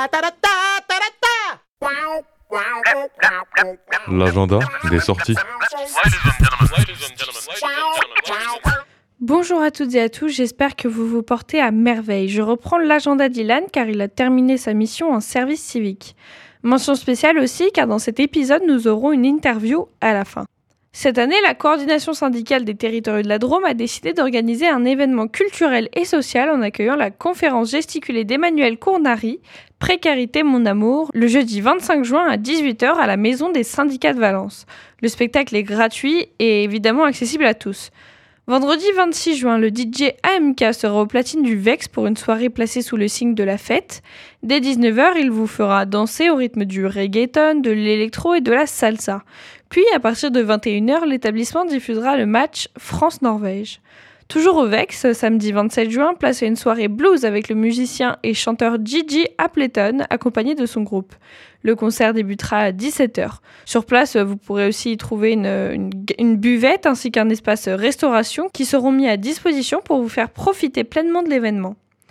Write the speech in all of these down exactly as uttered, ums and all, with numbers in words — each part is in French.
L'agenda des sorties. Bonjour à toutes et à tous, j'espère que vous vous portez à merveille. Je reprends l'agenda d'Ilan car il a terminé sa mission en service civique. Mention spéciale aussi car dans cet épisode nous aurons une interview à la fin. Cette année, la coordination syndicale des territoriaux de la Drôme a décidé d'organiser un événement culturel et social en accueillant la conférence gesticulée d'Emmanuel Cournari, Précarité mon amour, le jeudi vingt-cinq juin à dix-huit heures à la Maison des syndicats de Valence. Le spectacle est gratuit et évidemment accessible à tous. Vendredi vingt-six juin, le D J A M K sera au platine du Vex pour une soirée placée sous le signe de la fête. Dès dix-neuf heures, il vous fera danser au rythme du reggaeton, de l'électro et de la salsa. Puis, à partir de vingt et une heures, l'établissement diffusera le match France-Norvège. Toujours au Vex, samedi vingt-sept juin, place à une soirée blues avec le musicien et chanteur Gigi Appleton, accompagné de son groupe. Le concert débutera à dix-sept heures. Sur place, vous pourrez aussi y trouver une, une, une buvette ainsi qu'un espace restauration qui seront mis à disposition pour vous faire profiter pleinement de l'événement.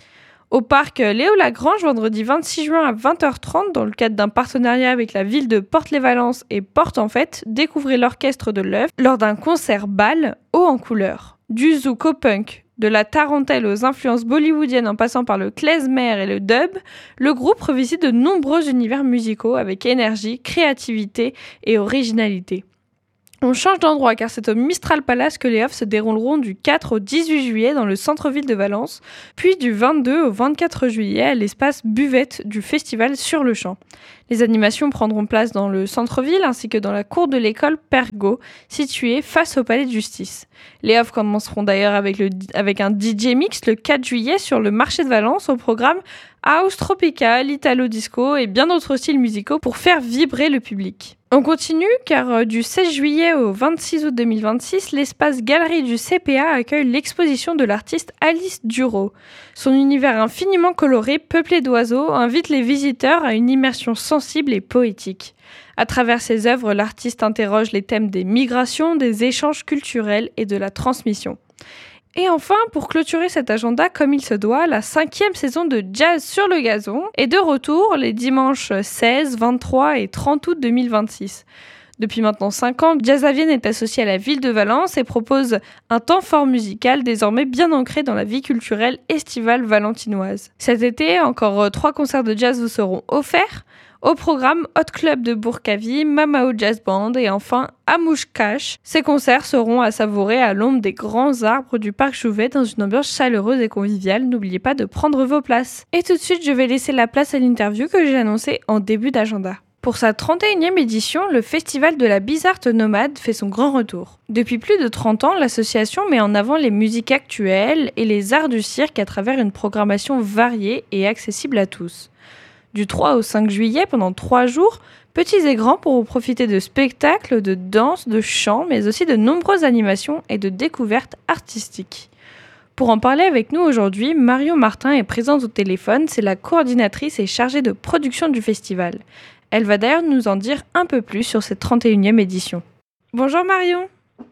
Au parc Léo Lagrange, vendredi vingt-six juin à vingt heures trente, dans le cadre d'un partenariat avec la ville de Porte-les-Valences et Porte en Fête, découvrez l'orchestre de l'œuvre lors d'un concert bal haut en couleur. Du zouk au punk, de la tarentelle aux influences bollywoodiennes en passant par le klezmer et le dub, le groupe revisite de nombreux univers musicaux avec énergie, créativité et originalité. On change d'endroit car c'est au Mistral Palace que les offs se dérouleront du quatre au dix-huit juillet dans le centre-ville de Valence, puis du vingt-deux au vingt-quatre juillet à l'espace buvette du festival Sur le Champ. Les animations prendront place dans le centre-ville ainsi que dans la cour de l'école Pergo, située face au palais de justice. Les offs commenceront d'ailleurs avec, le, avec un D J mix le quatre juillet sur le marché de Valence au programme House Tropical, Italo Disco et bien d'autres styles musicaux pour faire vibrer le public. On continue car euh, du seize juillet au vingt-six août deux mille vingt-six, l'espace Galerie du C P A accueille l'exposition de l'artiste Alice Duro. Son univers infiniment coloré, peuplé d'oiseaux, invite les visiteurs à une immersion sensible et poétique. À travers ses œuvres, l'artiste interroge les thèmes des migrations, des échanges culturels et de la transmission. Et enfin, pour clôturer cet agenda comme il se doit, la cinquième saison de Jazz sur le gazon est de retour les dimanches seize, vingt-trois et trente août deux mille vingt-six. Depuis maintenant cinq ans, Jazzavienne est associée à la ville de Valence et propose un temps fort musical désormais bien ancré dans la vie culturelle estivale valentinoise. Cet été, encore trois concerts de jazz vous seront offerts. Au programme, Hot Club de Bourkavi, Mamao Jazz Band et enfin Amouche Cash. Ces concerts seront à savourer à l'ombre des grands arbres du parc Jouvet dans une ambiance chaleureuse et conviviale. N'oubliez pas de prendre vos places. Et tout de suite, je vais laisser la place à l'interview que j'ai annoncée en début d'agenda. Pour sa trente et unième édition, le festival de la Bizarre Nomade fait son grand retour. Depuis plus de trente ans, l'association met en avant les musiques actuelles et les arts du cirque à travers une programmation variée et accessible à tous. Du trois au cinq juillet, pendant trois jours, petits et grands pourront profiter de spectacles, de danse, de chants, mais aussi de nombreuses animations et de découvertes artistiques. Pour en parler avec nous aujourd'hui, Marion Martin est présente au téléphone, c'est la coordinatrice et chargée de production du festival. Elle va d'ailleurs nous en dire un peu plus sur cette trente et unième édition. Bonjour Marion.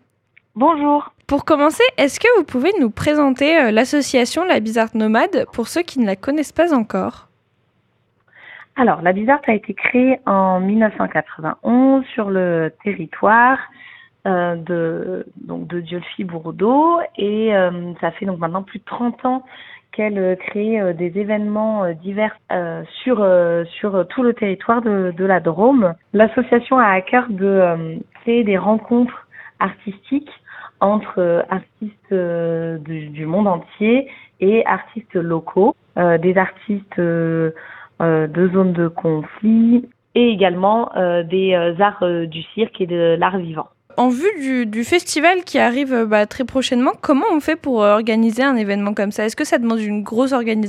Bonjour. Pour commencer, est-ce que vous pouvez nous présenter l'association La Bizarre Nomade pour ceux qui ne la connaissent pas encore ? Alors, la Bizarre a été créée en dix-neuf cent quatre-vingt-onze sur le territoire euh, de donc de Dieulefit-Bourdeaux et euh, ça fait donc maintenant plus de trente ans qu'elle euh, crée euh, des événements euh, divers euh, sur euh, sur tout le territoire de, de la Drôme. L'association a à cœur de euh, créer des rencontres artistiques entre euh, artistes euh, du, du monde entier et artistes locaux, euh, des artistes euh, Euh, de zones de conflit et également euh, des euh, arts euh, du cirque et de l'art vivant. En vue du, du festival qui arrive bah, très prochainement, comment on fait pour euh, organiser un événement comme ça ? Est-ce que ça demande une grosse organisation ?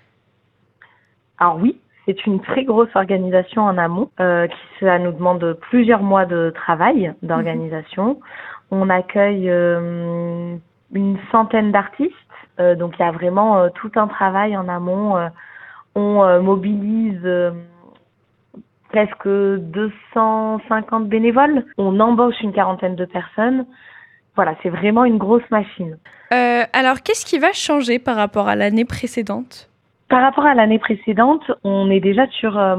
Alors oui, c'est une très grosse organisation en amont euh, qui ça nous demande plusieurs mois de travail, d'organisation. Mmh. On accueille euh, une centaine d'artistes, euh, donc il y a vraiment euh, tout un travail en amont. Euh, On euh, mobilise euh, presque deux cent cinquante bénévoles. On embauche une quarantaine de personnes. Voilà, c'est vraiment une grosse machine. Euh, alors, qu'est-ce qui va changer par rapport à l'année précédente ? Par rapport à l'année précédente, on est déjà sur... Euh,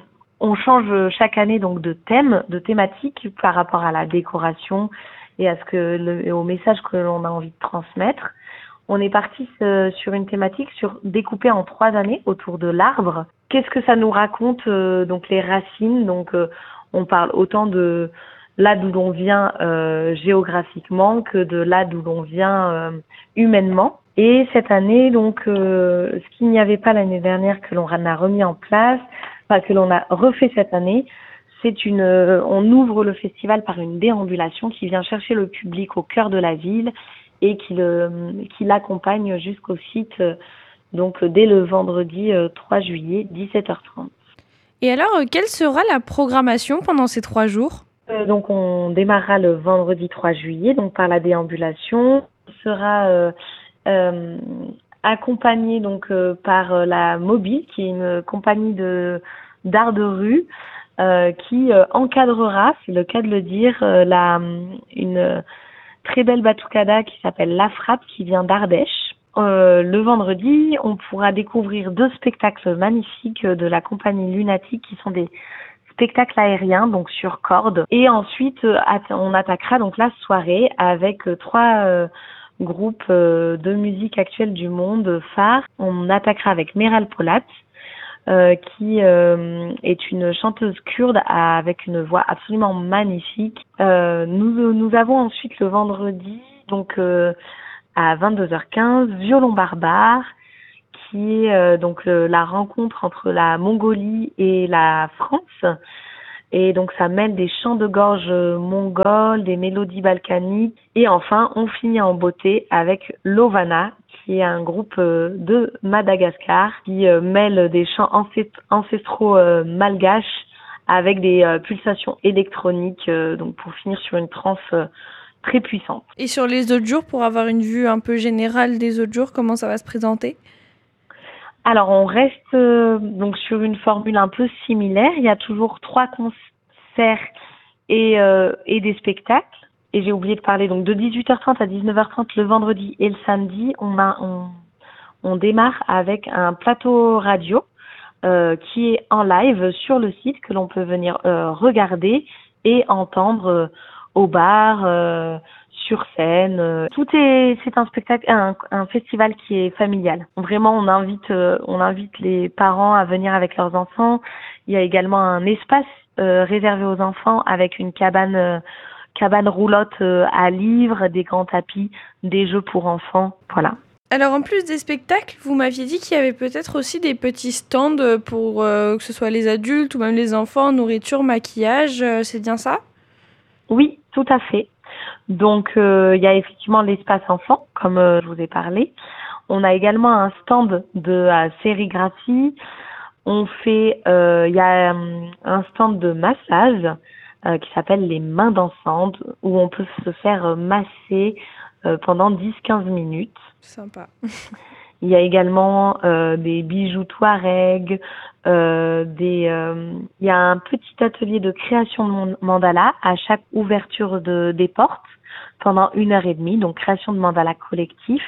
on change chaque année donc de thème, de thématique par rapport à la décoration et à ce que le, et au message que l'on a envie de transmettre. On est parti euh, sur une thématique sur découpée en trois années autour de l'arbre. Qu'est-ce que ça nous raconte euh, donc les racines. Donc euh, on parle autant de là d'où l'on vient euh, géographiquement que de là d'où l'on vient euh, humainement. Et cette année, donc, euh, ce qu'il n'y avait pas l'année dernière que l'on a remis en place, enfin que l'on a refait cette année, c'est une, euh, on ouvre le festival par une déambulation qui vient chercher le public au cœur de la ville et qui le, qui l'accompagne jusqu'au site, euh, donc dès le vendredi euh, trois juillet, dix-sept heures trente. Et alors, euh, quelle sera la programmation pendant ces trois jours ? euh, Donc, on démarrera le vendredi trois juillet, donc par la déambulation. On sera euh, euh, accompagné donc euh, par euh, la Mobile, qui est une compagnie de d'art de rue euh, qui euh, encadrera, c'est le cas de le dire, euh, la une très belle batucada qui s'appelle La Frappe, qui vient d'Ardèche. Euh, le vendredi, on pourra découvrir deux spectacles magnifiques de la compagnie Lunatique, qui sont des spectacles aériens, donc sur corde. Et ensuite, euh, on attaquera donc la soirée avec euh, trois euh, groupes euh, de musique actuelle du monde phares. On attaquera avec Meral Polat, euh, qui euh, est une chanteuse kurde avec une voix absolument magnifique. Euh, nous, nous avons ensuite le vendredi, donc euh, à vingt-deux heures quinze, Violon Barbare, qui est euh, donc euh, la rencontre entre la Mongolie et la France. Et donc ça mêle des chants de gorge mongols, des mélodies balkaniques. Et enfin, on finit en beauté avec Lovana, qui est un groupe euh, de Madagascar, qui euh, mêle des chants ancestraux euh, malgaches avec des euh, pulsations électroniques, euh, donc pour finir sur une trance euh, très puissante. Et sur les autres jours, pour avoir une vue un peu générale des autres jours, comment ça va se présenter ? Alors, on reste euh, donc sur une formule un peu similaire. Il y a toujours trois concerts et, euh, et des spectacles. Et j'ai oublié de parler, donc de dix-huit heures trente à dix-neuf heures trente le vendredi et le samedi, on, a, on, on démarre avec un plateau radio euh, qui est en live sur le site que l'on peut venir euh, regarder et entendre euh, au bar, euh, sur scène. Euh, tout est, c'est un spectacle, un, un festival qui est familial. Vraiment, on invite, euh, on invite les parents à venir avec leurs enfants. Il y a également un espace euh, réservé aux enfants avec une cabane, euh, cabane roulotte euh, à livres, des grands tapis, des jeux pour enfants. Voilà. Alors, en plus des spectacles, vous m'aviez dit qu'il y avait peut-être aussi des petits stands pour euh, que ce soit les adultes ou même les enfants, nourriture, maquillage. Euh, c'est bien ça ? Oui, tout à fait. Donc, euh, il y a effectivement l'espace enfant, comme euh, je vous ai parlé. On a également un stand de euh, sérigraphie. On fait, euh, il y a euh, un stand de massage euh, qui s'appelle les mains dansantes, où on peut se faire masser euh, pendant dix à quinze minutes. Sympa. Il y a également euh, des bijoux Touareg, euh, des, euh, il y a un petit atelier de création de mandala à chaque ouverture de, des portes pendant une heure et demie, donc création de mandala collectif.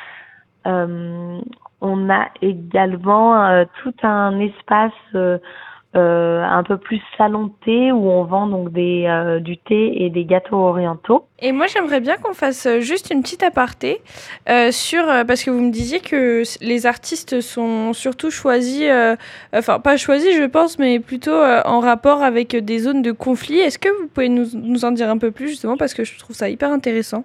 Euh, on a également euh, tout un espace euh, euh, un peu plus salon de thé où on vend donc des, euh, du thé et des gâteaux orientaux. Et moi, j'aimerais bien qu'on fasse juste une petite aparté euh, sur, euh, parce que vous me disiez que les artistes sont surtout choisis, euh, enfin pas choisis je pense, mais plutôt euh, en rapport avec des zones de conflit. Est-ce que vous pouvez nous, nous en dire un peu plus justement, parce que je trouve ça hyper intéressant.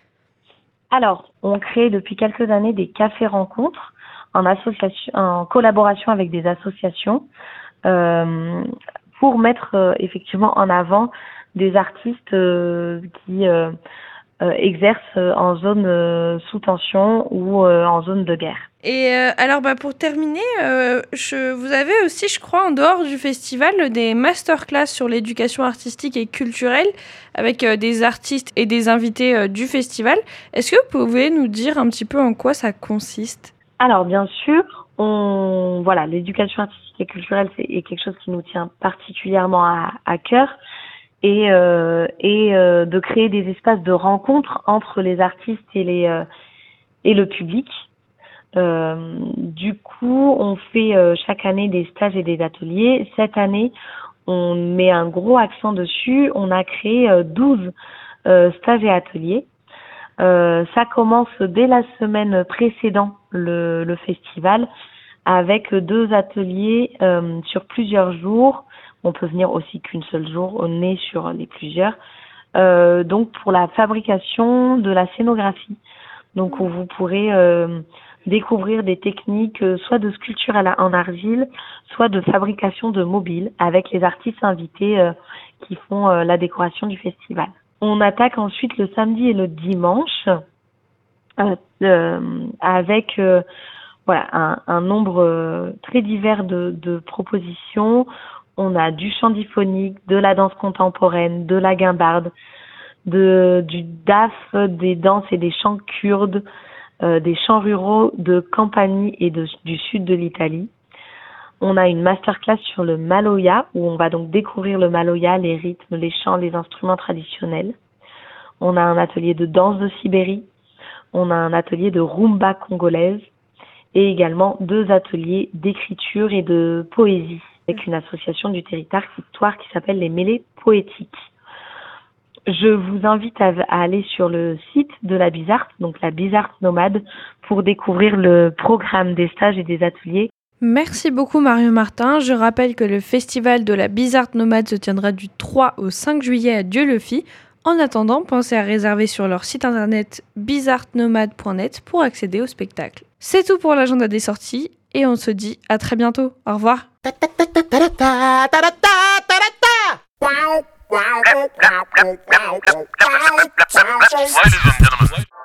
Alors, on crée depuis quelques années des cafés-rencontres en, association, en collaboration avec des associations euh, pour mettre euh, effectivement en avant des artistes euh, qui euh, euh, exercent en zone euh, sous tension ou euh, en zone de guerre. Et euh, alors, bah, pour terminer, euh, je, vous avez aussi, je crois, en dehors du festival, des masterclass sur l'éducation artistique et culturelle avec euh, des artistes et des invités euh, du festival. Est-ce que vous pouvez nous dire un petit peu en quoi ça consiste ? Alors, bien sûr, on, voilà, l'éducation artistique et culturelle, c'est est quelque chose qui nous tient particulièrement à, à cœur. Et, euh, et euh, de créer des espaces de rencontre entre les artistes et, les, euh, et le public. Euh, du coup, on fait euh, chaque année des stages et des ateliers. Cette année, on met un gros accent dessus. On a créé euh, douze euh, stages et ateliers. Euh, ça commence dès la semaine précédant le, le festival avec deux ateliers euh, sur plusieurs jours. On peut venir aussi qu'une seule jour, on est sur les plusieurs. Euh, donc pour la fabrication de la scénographie. Donc où vous pourrez euh, découvrir des techniques euh, soit de sculpture à la, en argile, soit de fabrication de mobiles avec les artistes invités euh, qui font euh, la décoration du festival. On attaque ensuite le samedi et le dimanche euh, euh, avec euh, voilà un, un nombre euh, très divers de, de propositions. On a du chant diphonique, de la danse contemporaine, de la guimbarde, de, du daf, des danses et des chants kurdes, euh, des chants ruraux de Campanie et de, du sud de l'Italie. On a une masterclass sur le maloya, où on va donc découvrir le maloya, les rythmes, les chants, les instruments traditionnels. On a un atelier de danse de Sibérie. On a un atelier de rumba congolaise et également deux ateliers d'écriture et de poésie avec une association du territoire qui s'appelle les Mêlées Poétiques. Je vous invite à, à aller sur le site de la Bizarte, donc la Bizarte Nomade, pour découvrir le programme des stages et des ateliers. Merci beaucoup Marion Martin. Je rappelle que le festival de la Bizarte Nomade se tiendra du trois au cinq juillet à Dieulefit. En attendant, pensez à réserver sur leur site internet bizarte nomade point net pour accéder au spectacle. C'est tout pour l'agenda des sorties et on se dit à très bientôt. Au revoir. Ladies and gentlemen.